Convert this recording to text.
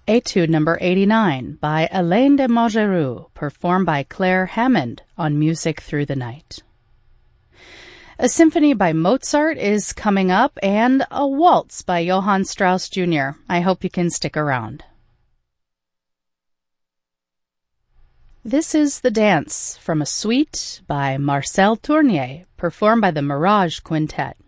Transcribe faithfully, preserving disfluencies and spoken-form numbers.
Etude number eighty-nine by Alain de Montgeroux, performed by Claire Hammond on Music Through the Night. A symphony by Mozart is coming up, and a waltz by Johann Strauss Junior I hope you can stick around. This is The Dance from a Suite by Marcel Tournier, performed by the Mirage Quintet.